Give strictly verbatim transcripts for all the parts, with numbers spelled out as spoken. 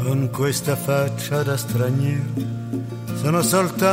con questa faccia da straniero, sono soltanto.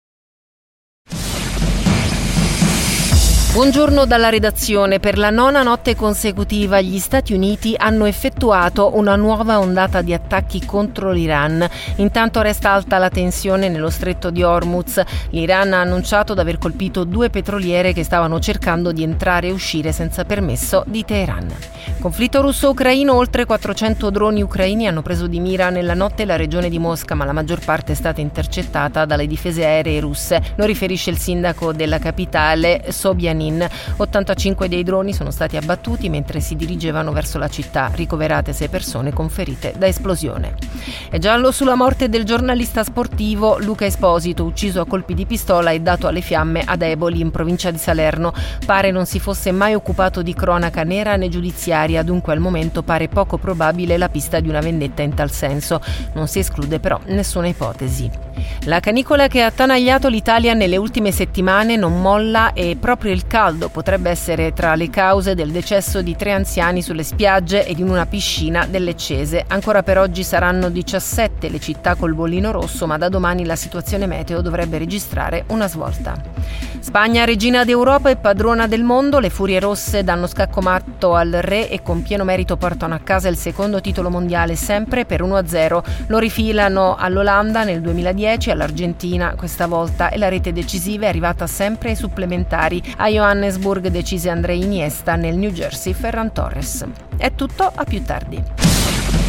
Buongiorno dalla redazione. Per la nona notte consecutiva gli Stati Uniti hanno effettuato una nuova ondata di attacchi contro l'Iran. Intanto resta alta la tensione nello stretto di Hormuz. L'Iran ha annunciato di aver colpito due petroliere che stavano cercando di entrare e uscire senza permesso di Teheran. Conflitto russo-ucraino, oltre quattrocento droni ucraini hanno preso di mira nella notte la regione di Mosca, ma la maggior parte è stata intercettata dalle difese aeree russe. Lo riferisce il sindaco della capitale, Sobyanin. ottantacinque dei droni sono stati abbattuti mentre si dirigevano verso la città, ricoverate sei persone con ferite da esplosione. È giallo sulla morte del giornalista sportivo Luca Esposito, ucciso a colpi di pistola e dato alle fiamme ad Eboli, in provincia di Salerno. Pare non si fosse mai occupato di cronaca nera né giudiziaria, dunque al momento pare poco probabile la pista di una vendetta in tal senso. Non si esclude però nessuna ipotesi. La canicola che ha attanagliato l'Italia nelle ultime settimane non molla e proprio il caldo potrebbe essere tra le cause del decesso di tre anziani sulle spiagge ed in una piscina del Leccese. Ancora per oggi saranno diciassette le città col bollino rosso, ma da domani la situazione meteo dovrebbe registrare una svolta. Spagna, regina d'Europa e padrona del mondo, le Furie Rosse danno scacco matto al re e con pieno merito portano a casa il secondo titolo mondiale, sempre per uno a zero. Lo rifilano all'Olanda nel duemiladieci, all'Argentina questa volta, e la rete decisiva è arrivata sempre ai supplementari. A Johannesburg decise André Iniesta, nel New Jersey Ferran Torres. È tutto, a più tardi.